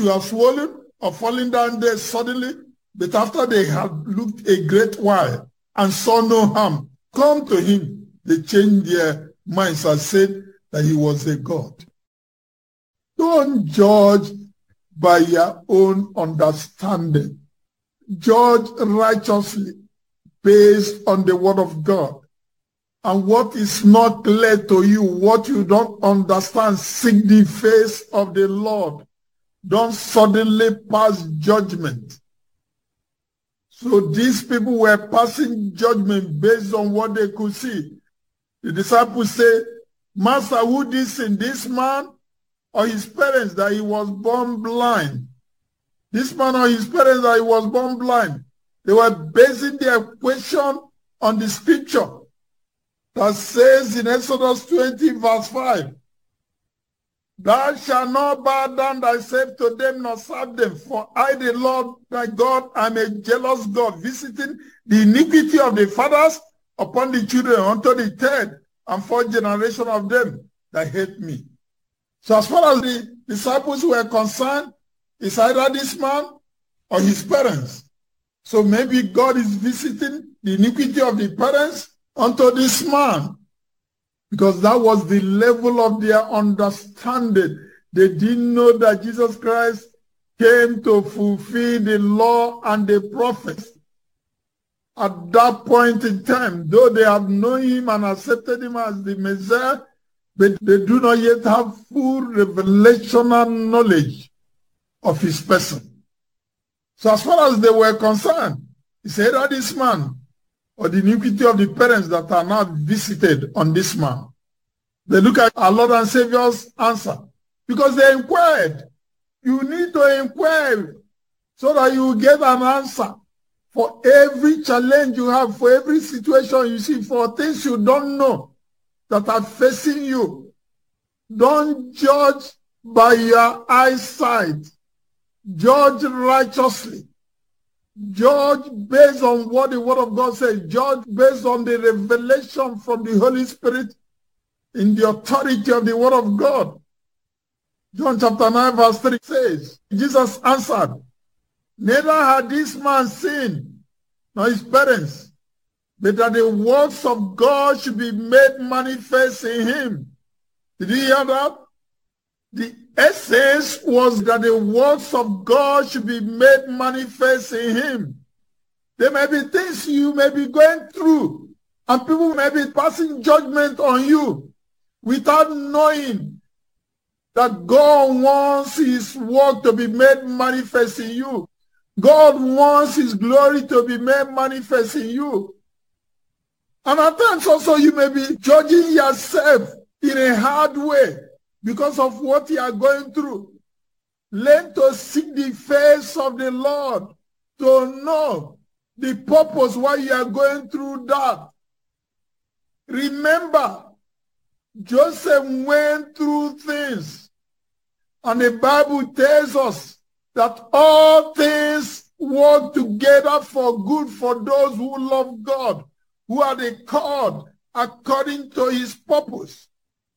should have swollen or fallen down there suddenly, but after they had looked a great while and saw no harm, come to him, they changed their minds and said that he was a god. Don't judge by your own understanding. Judge righteously based on the word of God. And what is not clear to you, what you don't understand, seek the face of the Lord. Don't suddenly pass judgment. So these people were passing judgment based on what they could see. The disciples say, Master, who did sin, this man or his parents that he was born blind? This man or his parents that he was born blind? They were basing their question on the scripture that says in Exodus 20 verse 5, thou shalt not bow down thyself to them nor serve them, for I, the Lord thy God, am a jealous God, visiting the iniquity of the fathers upon the children unto the third and fourth generation of them that hate me. So as far as the disciples were concerned, it's either this man or his parents. So maybe God is visiting the iniquity of the parents unto this man, because that was the level of their understanding. They didn't know that Jesus Christ came to fulfill the law and the prophets. At that point in time, though they have known him and accepted him as the Messiah, but they do not yet have full revelational knowledge of his person. So as far as they were concerned, he said that this man or the iniquity of the parents that are now visited on this man. They look at our Lord and Savior's answer because they inquired. You need to inquire so that you will get an answer for every challenge you have, for every situation you see, for things you don't know that are facing you. Don't judge by your eyesight. Judge righteously. Judge based on what the word of God says. Judge based on the revelation from the Holy Spirit in the authority of the word of God. John chapter 9 verse 3 says, Jesus answered, neither had this man sinned, nor his parents, but that the works of God should be made manifest in him. Did you hear that? The essence was that the works of God should be made manifest in him. There may be things you may be going through, and people may be passing judgment on you without knowing that God wants his work to be made manifest in you. God wants his glory to be made manifest in you. And at times also you may be judging yourself in a hard way because of what you are going through. Learn to seek the face of the Lord to know the purpose why you are going through that. Remember, Joseph went through things, and the Bible tells us that all things work together for good for those who love God, who are the called according to his purpose.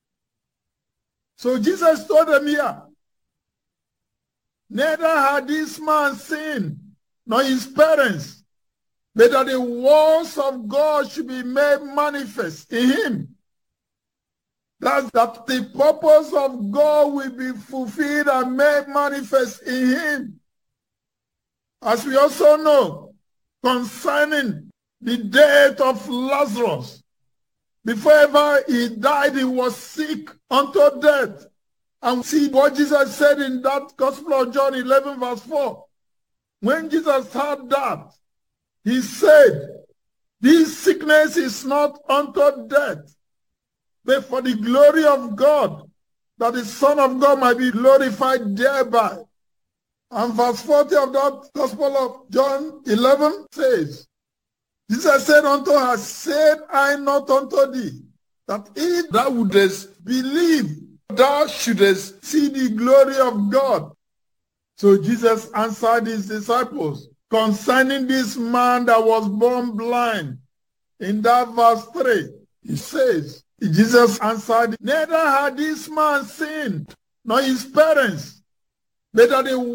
So Jesus told them here, neither had this man sinned, nor his parents, but that the works of God should be made manifest in him. That the purpose of God will be fulfilled and made manifest in him. As we also know, concerning the death of Lazarus, before ever he died, he was sick unto death. And see what Jesus said in that Gospel of John 11 verse 4. When Jesus heard that, he said, this sickness is not unto death, but for the glory of God, that the Son of God might be glorified thereby. And verse 40 of that Gospel of John 11 says, Jesus said unto her, said I not unto thee, that if thou wouldest believe, thou shouldest see the glory of God. So Jesus answered his disciples concerning this man that was born blind. In that verse 3, he says, Jesus answered, neither had this man sinned, nor his parents, but that the